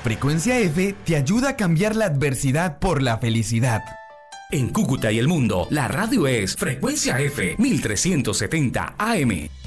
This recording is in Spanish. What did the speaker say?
Frecuencia F te ayuda a cambiar la adversidad por la felicidad. En Cúcuta y el mundo, la radio es Frecuencia F 1370 AM.